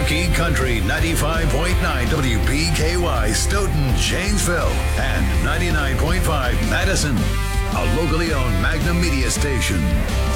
Talkie Country 95.9 WPKY Stoughton, Janesville, and 99.5 Madison. A locally owned Magnum Media station.